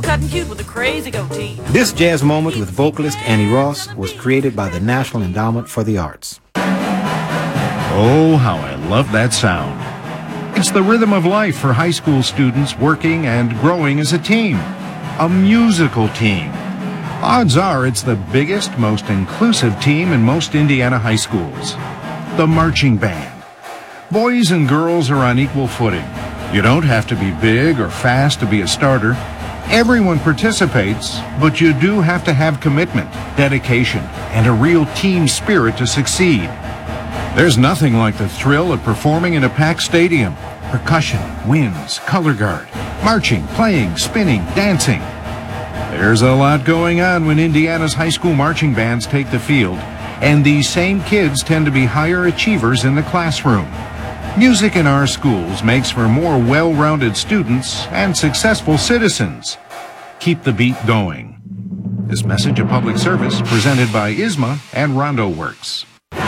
cutting cute with a crazy goatee. This jazz moment with vocalist Annie Ross was created by the National Endowment for the Arts. Oh, how I love that sound. It's the rhythm of life for high school students working and growing as a team. A musical team. Odds are it's the biggest, most inclusive team in most Indiana high schools. The marching band. Boys and girls are on equal footing. You don't have to be big or fast to be a starter. Everyone participates, but you do have to have commitment, dedication, and a real team spirit to succeed. There's nothing like the thrill of performing in a packed stadium. Percussion, winds, color guard, marching, playing, spinning, dancing. There's a lot going on when Indiana's high school marching bands take the field, and these same kids tend to be higher achievers in the classroom. Music in our schools makes for more well-rounded students and successful citizens. Keep the beat going. This message of public service presented by ISMA and Rondo Works.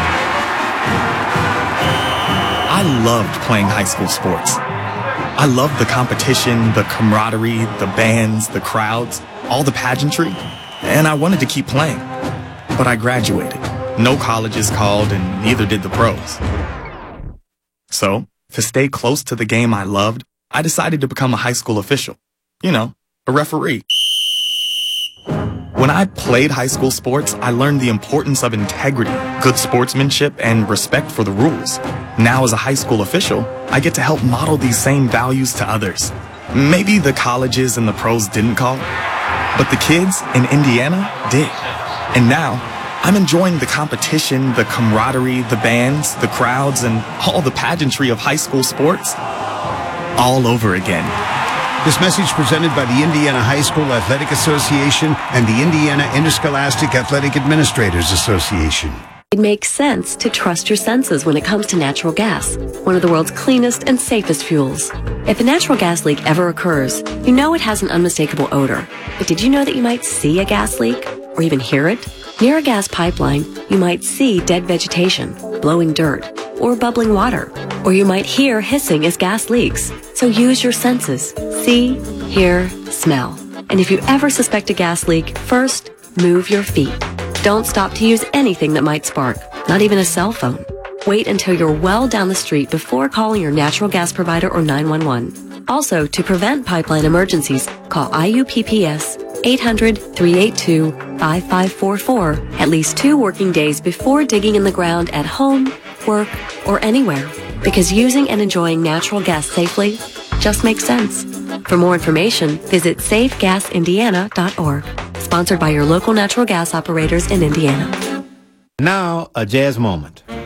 I loved playing high school sports. I loved the competition, the camaraderie, the bands, the crowds, all the pageantry, and I wanted to keep playing. But I graduated. No colleges called, and neither did the pros. So, to stay close to the game I loved, I decided to become a high school official. You know, a referee. When I played high school sports, I learned the importance of integrity, good sportsmanship, and respect for the rules. Now as a high school official, I get to help model these same values to others. Maybe the colleges and the pros didn't call, but the kids in Indiana did. And now, I'm enjoying the competition, the camaraderie, the bands, the crowds, and all the pageantry of high school sports all over again. This message presented by the Indiana High School Athletic Association and the Indiana Interscholastic Athletic Administrators Association. It makes sense to trust your senses when it comes to natural gas, one of the world's cleanest and safest fuels. If a natural gas leak ever occurs, you know it has an unmistakable odor. But did you know that you might see a gas leak or even hear it? Near a gas pipeline, you might see dead vegetation, blowing dirt, or bubbling water. Or you might hear hissing as gas leaks. So use your senses. See, hear, smell. And if you ever suspect a gas leak, first, move your feet. Don't stop to use anything that might spark, not even a cell phone. Wait until you're well down the street before calling your natural gas provider or 911. Also, to prevent pipeline emergencies, call IUPPS 800-382-5544 at least 2 working days before digging in the ground at home, work, or anywhere. Because using and enjoying natural gas safely just makes sense. For more information, visit safegasindiana.org. Sponsored by your local natural gas operators in Indiana. Now, a jazz moment.